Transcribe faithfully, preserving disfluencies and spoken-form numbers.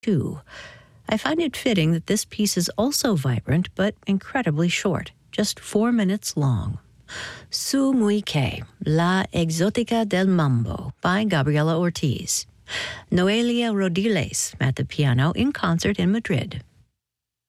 two. I find it fitting that this piece is also vibrant but incredibly short, just four minutes long. Su Muy Que, La Exótica del Mambo by Gabriela Ortiz. Noelia Rodiles at the piano in concert in Madrid.